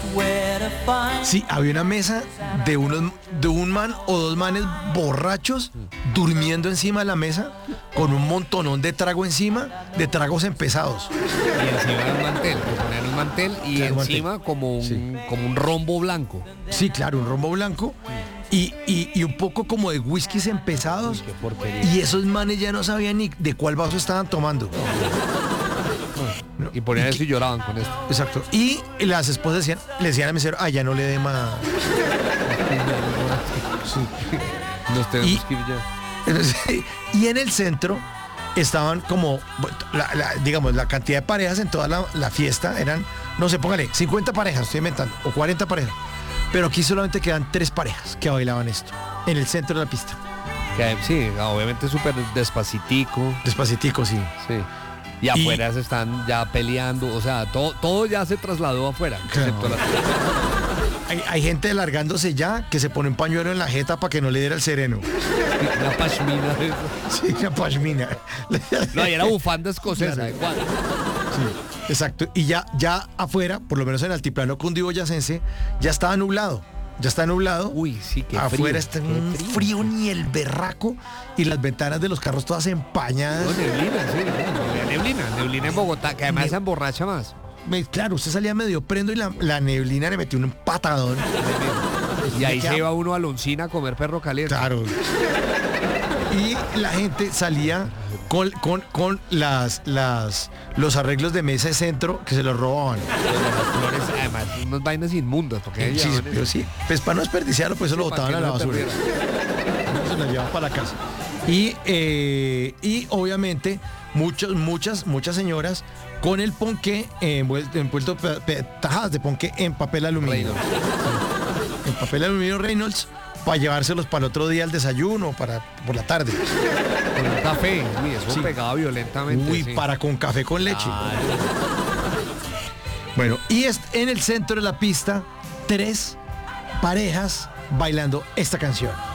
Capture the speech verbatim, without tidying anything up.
Sí, había una mesa de unos de un man o dos manes borrachos durmiendo encima de la mesa con un montonón de trago encima, de tragos empezados. Y encima de un mantel, que ponían un mantel y Claro, encima mantel. como un, Sí. como un rombo blanco. Sí, claro, un rombo blanco y, y, y un poco como de whiskies empezados. Uy, qué porquería. Y esos manes ya no sabían ni de cuál vaso estaban tomando. Y ponían eso y lloraban con esto. Exacto. Y las esposas decían, le decían al mesero, ah, ya no le dé más. Nos tenemos Y- que ir ya. Entonces, y en el centro estaban como, la- la- digamos, la cantidad de parejas en toda la, la fiesta eran, no sé, póngale, cincuenta parejas, estoy inventando, o cuarenta parejas. Pero aquí solamente quedan tres parejas que bailaban esto, en el centro de la pista. Que, sí, obviamente súper despacitico. Despacitico, sí. Sí. Y afuera se están ya peleando, o sea, todo, todo ya se trasladó afuera. Claro. excepto la- Hay, hay gente alargándose ya que se pone un pañuelo en la jeta para que no le diera el sereno. la pashmina. Sí, la pashmina. No, y era bufanda escocesa. Claro. igual. Sí, exacto. Y ya, ya afuera, por lo menos en el altiplano cundiboyacense, ya estaba nublado. Ya está nublado. Uy, sí, qué Afuera frío, está qué un frío. frío ni el berraco y las ventanas de los carros todas empañadas. No, neblina, sí. no, neblina, neblina en Bogotá, que además Ne- se emborracha más. Me- claro, usted salía medio prendo y la, la neblina le metió un patadón. Y ahí Ya- se iba uno a Loncina a comer perro caliente. Claro. Y la gente salía con, con, con las, las, los arreglos de mesa de centro que se los robaban. Las flores, además, unas vainas inmundas. Porque Sí, llevaban pero eso. sí. Pues para no desperdiciarlo, pues eso lo Sí, para botaban que a la no se basura. perdiera. Se lo llevaban para la casa. Y, eh, y obviamente muchas, muchas, muchas señoras con el ponqué envuelto, envuelto pe- pe- tajadas de ponqué en papel aluminio. Reynolds. En papel aluminio Reynolds para llevárselos para el otro día al desayuno, para por la tarde. Con un café. Uy, eso Sí. pegaba violentamente. Uy, sí. para con café con leche. Ah, Bueno, y es en el centro de la pista, tres parejas bailando esta canción.